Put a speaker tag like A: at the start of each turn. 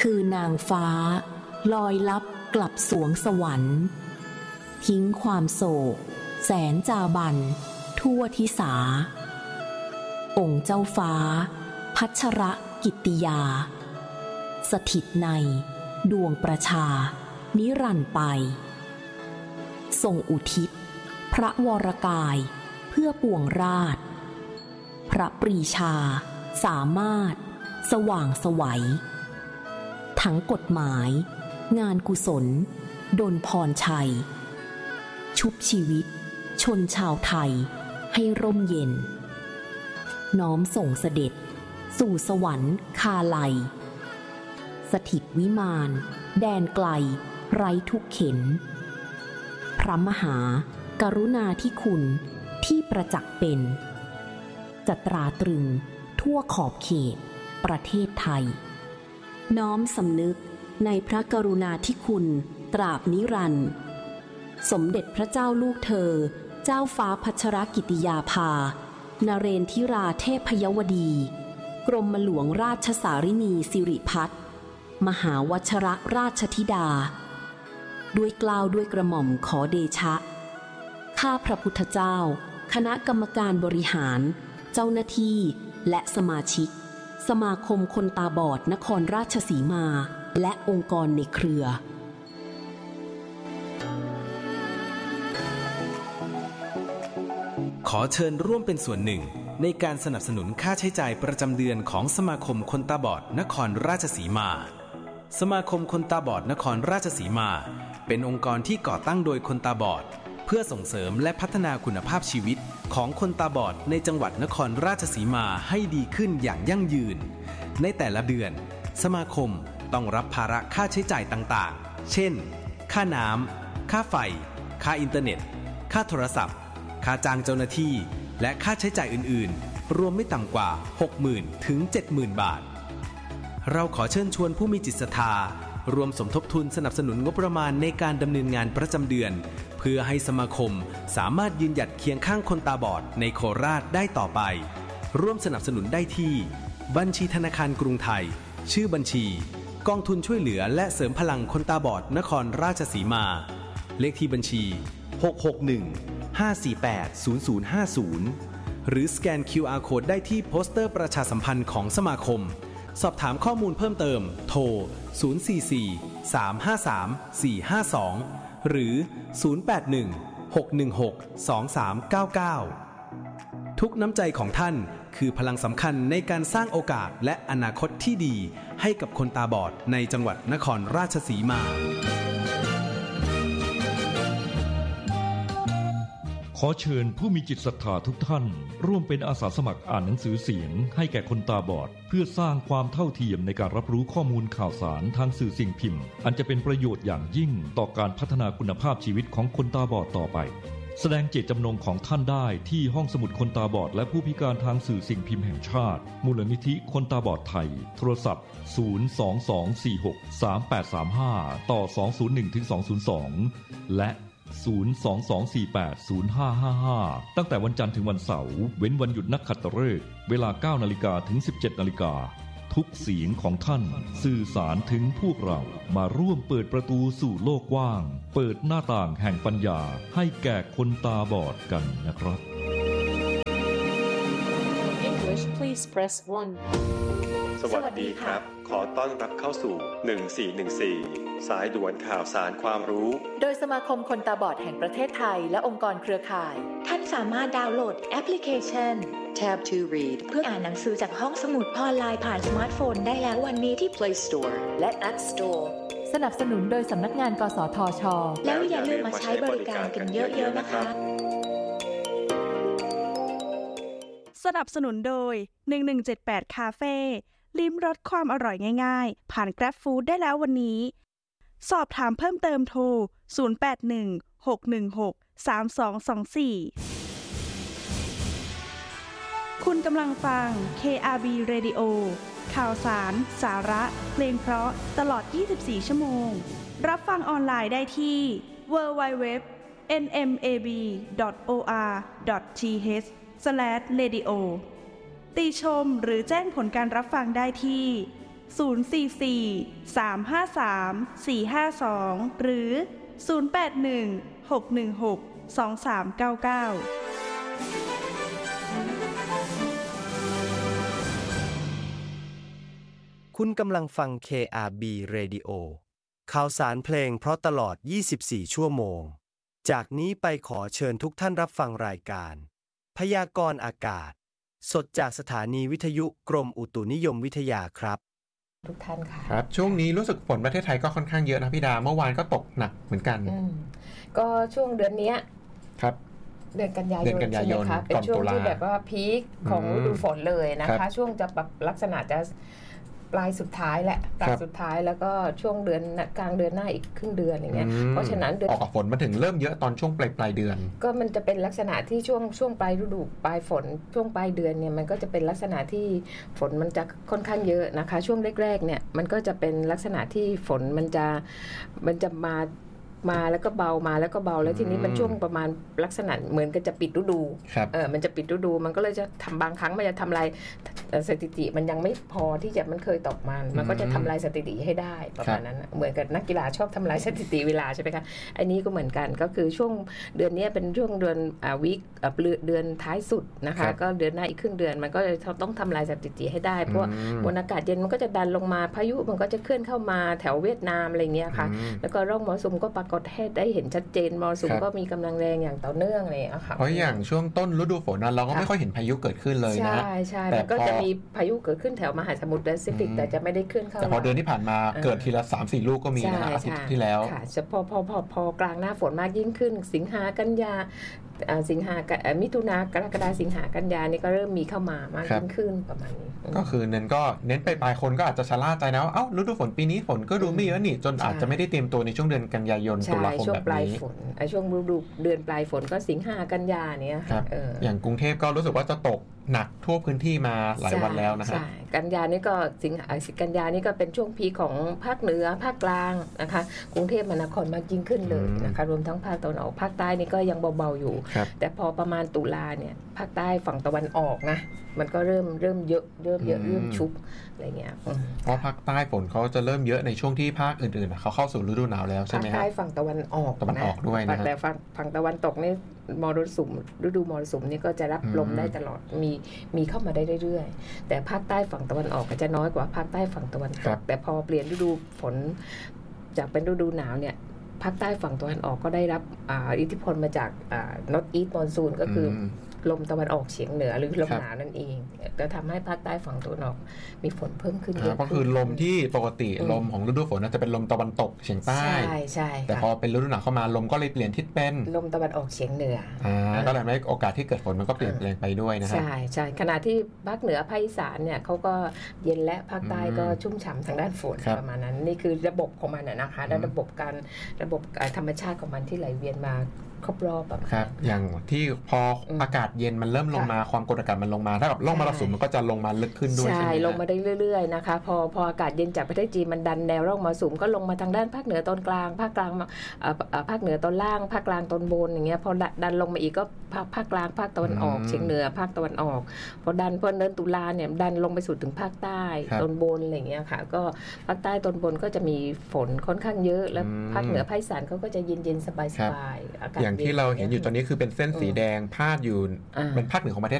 A: คือนางฟ้าลอยลับกลับสวงสวรรค์ทิ้งความโศกแสนจาบันทั่วทิสาองค์เจ้าฟ้าพัชรกิตติยาสถิตในดวงประชานิรันดร์ไปทรงอุทิศพระวรกายเพื่อปวงราชพระปรีชาสามารถสว่างไสวทั้งกฎหมายงานกุศลดลพรชัยชุบชีวิตชนชาวไทยให้ร่มเย็นน้อมส่งเสด็จสู่สวรรค์คาลัยสถิตวิมานแดนไกลไร้ทุกเข็ญพระมหากรุณาธิคุณที่ประจักษ์เป็นจะตราตรึงทั่วขอบเขตประเทศไทยน้อมสำนึกในพระกรุณาธิคุณตราบนิรันดร์สมเด็จพระเจ้าลูกเธอเจ้าฟ้าพัชรกิติยาภานเรนทิราเทพยวดีกรมหลวงราชสารินีสิริพัฒน์มหาวชรราชธิดาด้วยเกล้าด้วยกระหม่อมขอเดชะข้าพระพุทธเจ้าคณะกรรมการบริหารเจ้าหน้าที่และสมาชิกสมาคมคนตาบอดนครราชสีมาและองค์กรในเครือ
B: ขอเชิญร่วมเป็นส่วนหนึ่งในการสนับสนุนค่าใช้จ่ายประจำเดือนของสมาคมคนตาบอดนครราชสีมาสมาคมคนตาบอดนครราชสีมาเป็นองค์กรที่ก่อตั้งโดยคนตาบอดเพื่อส่งเสริมและพัฒนาคุณภาพชีวิตของคนตาบอดในจังหวัดนครราชสีมาให้ดีขึ้นอย่างยั่งยืนในแต่ละเดือนสมาคมต้องรับภาระค่าใช้จ่ายต่างๆเช่นค่าน้ำค่าไฟค่าอินเทอร์เน็ตค่าโทรศัพท์ค่าจ้างเจ้าหน้าที่และค่าใช้จ่ายอื่นๆรวมไม่ต่ำกว่า 60,000 ถึง 70,000 บาทเราขอเชิญชวนผู้มีจิตศรัทธารวมสมทบทุนสนับสนุนงบประมาณในการดำเนินงานประจำเดือนเพื่อให้สมาคมสามารถยืนหยัดเคียงข้างคนตาบอดในโคราชได้ต่อไปร่วมสนับสนุนได้ที่บัญชีธนาคารกรุงไทยชื่อบัญชีกองทุนช่วยเหลือและเสริมพลังคนตาบอดนครราชสีมาเลขที่บัญชี661-548-0050หรือสแกน QR Code ได้ที่โปสเตอร์ประชาสัมพันธ์ของสมาคมสอบถามข้อมูลเพิ่มเติมโทร044-353-452หรือ081-616-2399ทุกน้ำใจของท่านคือพลังสำคัญในการสร้างโอกาสและอนาคตที่ดีให้กับคนตาบอดในจังหวัดนครราชสีมา
C: ขอเชิญผู้มีจิตศรัทธาทุกท่านร่วมเป็นอาสาสมัครอ่านหนังสือเสียงให้แก่คนตาบอดเพื่อสร้างความเท่าเทียมในการรับรู้ข้อมูลข่าวสารทางสื่อสิ่งพิมพ์อันจะเป็นประโยชน์อย่างยิ่งต่อการพัฒนาคุณภาพชีวิตของคนตาบอดต่อไปแสดงเจตจำนงของท่านได้ที่ห้องสมุดคนตาบอดและผู้พิการทางสื่อสิ่งพิมพ์แห่งชาติมูลนิธิคนตาบอดไทยโทรศัพท์022463835ต่อ201-202และ022480555ตั้งแต่วันจันทร์ถึงวันเสาร์เว้นวันหยุดนักขัตฤกษ์เวลา 9:00 นถึง 17:00 นทุกเสียงของท่านสื่อสารถึงพวกเรามาร่วมเปิดประตูสู่โลกกว้างเปิดหน้าต่างแห่งปัญญาให้แก่คนตาบอดกันนะครับ
D: English please press 1
E: สวัสดีครับขอต้อนรับเข้าสู่1414สายด่วนข่าวสารความรู้
F: โดยสมาคมคนตาบอดแห่งประเทศไทยและองค์กรเครือข่าย
G: ท่านสามารถดาวน์โหลดแอปพลิเคชัน Tab to Read เพื่ออ่านหนังสือจากห้องสมุดออนไลน์ผ่านสมาร์ทโฟนได้แล้ววันนี้ที่ Play Store
F: และ App Store สนับสนุนโดยสำนักงานกสทช.
G: แล้วอย่าลืมมาใช้บริการกันเยอะๆนะคะ
H: สนับสนุนโดย1178คาเฟ่ลิ้มรสความอร่อยง่ายๆผ่าน Grab Food ได้แล้ววันนี้สอบถามเพิ่มเติมโทร0816163324คุณกำลังฟัง KRB Radio ข่าวสารสาระเพลงเพราะตลอด24ชั่วโมงรับฟังออนไลน์ได้ที่ www.nmab.or.th/radio ติชมหรือแจ้งผลการรับฟังได้ที่ 044-353-452 หรือ 081-616-2399
I: คุณกำลังฟัง KRB Radio ข่าวสารเพลงเพราะตลอด 24 ชั่วโมง จากนี้ไปขอเชิญทุกท่านรับฟังรายการพยากรณ์อากาศสดจากสถานีวิทยุกรมอุตุนิยมวิทยาครับ
J: ทุกท่านค่ะ
K: ครับช่วงนี้รู้สึกฝนประเทศไทยก็ค่อนข้างเยอะนะพี่ดาเมื่อวานก็ตกหนักเหมือนกัน
J: ก็ช่วงเดือนนี้
K: ครับ
J: เดือนกันยายนใช่ไหมคะเป็นช่วงที่แบบว่าพีคของฤดูฝนเลยนะคะช่วงจะแบบลักษณะจะปลายสุดท้ายแหละปลายสุดท้ายแล้วก็ช่วงเดือนกลางเดือนหน้าอีกครึ่งเดือนอย่างเงี้ยเพราะฉะนั้น
K: ออกกับฝนมาถึงเริ่มเยอะตอนช่วงปลายเดือน
J: ก็มันจะเป็นลักษณะที่ช่วงปลายฤดูปลายฝนช่วงปลายเดือนเนี่ยมันก็จะเป็นลักษณะที่ฝนมันจะค่อนข้างเยอะนะคะช่วงแรกๆเนี่ยมันก็จะเป็นลักษณะที่ฝนมันจะมาแล้วก็เบามาแล้วก็เบาแล้วทีนี้มันช่วงประมาณลักษณะเหมือนกับจะปิดฤดูมันจะปิดฤดูมันก็เลยจะทำบางครั้งมันจะทำลายสถิติมันยังไม่พอที่จะมันเคยตกมันก็จะทำลายสถิติให้ได้ประมาณนั้นเหมือนกับนักกีฬาชอบทำลายสถิติเวลาใช่ไหมคะอันนี้ก็เหมือนกันก็คือช่วงเดือนนี้เป็นช่วงเดือนวีคเดือนท้ายสุดนะคะก็เดือนหน้าอีกครึ่งเดือนมันก็ต้องทำลายสถิติให้ได้เพราะมวลอากาศเย็นมันก็จะดันลงมาพายุมันก็จะเคลื่อนเข้ามาแถวเวียดนามอะไรเงี้ยค่ะแล้วก็ร่องมรสุมก็ปรากฏให้ได้เห็นชัดเจนมรสุมก็มีกำลังแรงอย่างต่อเนื่องเลยอะค่ะ
K: เพราะอย่างช่วงต้นฤดูฝนเราก็ไม่ค่อยเห็นพายุเกิดขึ้นเลยนะ
J: ใช่มันก็จะมีพายุเกิดขึ้นแถวมหาสมุทรแปซิฟิกแต่จะไม่ได้เคลื่อนเข้า
K: แต่พอเดือนที่ผ่านมาเกิดทีละ 3-4 ลูกก็มีนะอาทิตย์ที่แล้ว
J: ค่ะพอกลางหน้าฝนมากยิ่งขึ้นสิงหากันยามิถุนากรกฎาสิงหากันยานี่ก็เริ่มมีเข้ามามากขึ้นประมาณนี้
K: ก็คือเน้นไปปลายคนก็อาจจะชะล่าใจนะว่าฤดูฝนปีนี้ฝนก็ดูไม่เยอะนี่จนอาจจะไม่ได้เตรียมตัวในช่วงเดือนกันยายนตุลาคมแบบนี้
J: ช่วงฤดูเดือนปลายฝนก็สิงหากันยาเนี่ย
K: อย่างกรุงเทพก็รู้สึกว่าจะตกหนักทั่วพื้นที่มาหลายวันแล้วนะฮะ
J: กันยานี่ก็กันยานี่ก็เป็นช่วงพีของภาคเหนือภาคกลางนะคะกรุงเทพมหานครมากยิ่งขึ้นเลยนะคะรวมทั้งภาคตะวันออกภาคใต้นี่ก็ยังเบาๆอยู่แต่พอประมาณตุลาเนี่ยภาคใต้ฝั่งตะวันออกนะมันก็เริ่มเยอะเริ่มชุกอะไรเงี้ย
K: เพราะภาคใต้ฝนเขาจะเริ่มเยอะในช่วงที่ภาคอื่นๆเขาเข้าสู่ฤดูหนาวแล้วใช่ไหมครับ
J: ภาคใต้ฝั่งตะวันออก
K: ด้วยนะ
J: แต่ฝั่งตะวันตกนี่ฤดูมรสุมนี่ก็จะรับลมได้ตลอดมีเข้ามาได้เรื่อยๆแต่ภาคใต้ฝั่งตะวันออกก็จะน้อยกว่าภาคใต้ฝั่งตะวันตกแต่พอเปลี่ยนฤดูฝนจากเป็นฤดูหนาวเนี่ยภาคใต้ฝั่งตะวันออกก็ได้รับอิทธิพลมาจากNorth East Monsoon ก็คือลมตะวันออกเฉียงเหนือหรือลมหนาวนั่นเองจะทำให้ภาคใต้ฝั่งตะวันออกมีฝนเพิ่มขึ้นเยอะ
K: ก็คือลมที่ปกติลมของฤดูฝนจะเป็นลมตะวันตกเฉียงใต้
J: ใช่
K: แต่พอเป็นฤดูหนาวเข้ามาลมก็เลยเปลี่ยนทิศเป็น
J: ลมตะวันออกเฉียงเหนือ
K: ก็เลยทำให้โอกาสที่เกิดฝนมันก็เปลี่ยนแปลงไปด้วยนะครับ
J: ใช่ขณะที่ภาคเหนือภาคอีสานเนี่ยเขาก็เย็นและภาคใต้ก็ชุ่มฉ่ำทางด้านฝนประมาณนั้นนี่คือระบบของมันนะคะระบบธรรมชาติของมันที่ไหลเวียนมาครบรอบแบบ
K: ครับอย่างที่พออากาศเย็นมันเริ่มลงมาความกดอากาศมันลงมาถ้ากับร่องมรสุมมันก็จะลงมาลึกขึ้นด้วยใช่
J: ไหมลงมาได้เรื่อยๆนะคะพออากาศเย็นจากประเทศจีนมันดันแนวร่องมรสุมก็ลงมาทางด้านภาคเหนือตอนกลางภาคเหนือตอนล่างภาคกลางตอนบนอย่างเงี้ยพอดันลงมาอีกก็ภาคกลางภาคตะวันออกเฉียงเหนือภาคตะวันออกพอเดือนตุลาเนี่ยดันลงไปสู่ถึงภาคใต้ตอนบนอะไรอย่างเงี้ยค่ะก็ภาคใต้ตอนบนก็จะมีฝนค่อนข้างเยอะแล้วภาคเหนือภาคอีสานเขาก็จะเย็นๆสบายๆอากาศ
K: อย่างที่เราเห็นอยู่ตอนนี้คือเป็นเส้นสีแดงพาดอยู่เป็นภาคเหนือของประเทศ